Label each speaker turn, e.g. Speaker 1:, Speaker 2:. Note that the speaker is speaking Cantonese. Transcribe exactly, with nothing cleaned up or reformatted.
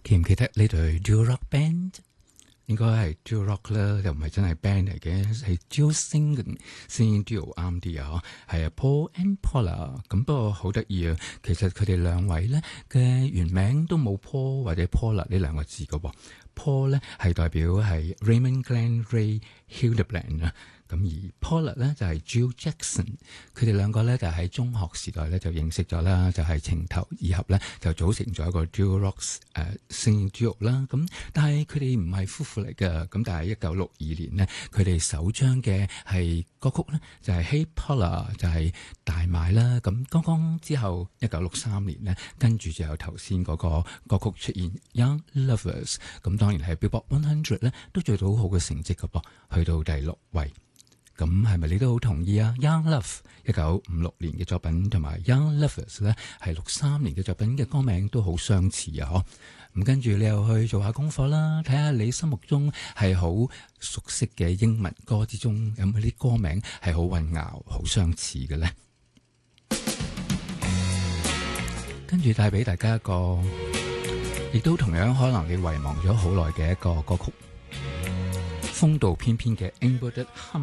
Speaker 1: 記唔記得呢隊 duo rock band？ 應該係 duo rock 啦，又唔係真係 band 嚟嘅，係 duo singing singing duo 啱啲啊！係啊 ，Paul and Paula。咁不過好得意啊，其實佢哋兩位咧嘅原名都冇 Paul 或者 Paula 呢兩個字嘅喎。Paul 咧係代表係 Raymond Glenn Ray Hildebrand 啊。咁而 Paula 咧就係 Jill Jackson， 佢哋兩個咧就喺中學時代咧就認識咗啦，就係、是、情投意合咧就組成咗一個 duo rock 誒、呃、singing duo 啦。咁但係佢哋唔係夫婦嚟嘅，咁但係一九六二年呢，佢哋首張嘅係歌曲咧就係、是、Hey Paula 就係大賣啦。咁剛剛之後一九六三年呢，跟住就有頭先嗰個歌曲出現 Young Lovers， 咁當然係 Billboard one hundred 咧都做到好好嘅成績嘅噃，去到第六位。咁係咪你都好同意啊 ？Young Love 一九五六年嘅作品同埋 Young Lovers 咧係六三年嘅作品嘅歌名都好相似啊！嗬，咁跟住你又去做下功課啦，睇下你心目中係好熟悉嘅英文歌之中有冇啲歌名係好混淆、好相似嘅咧？跟住帶俾大家一個，亦都同樣可能你遺忘咗好耐嘅一個歌曲，風度翩翩嘅 Embroidered Harmony。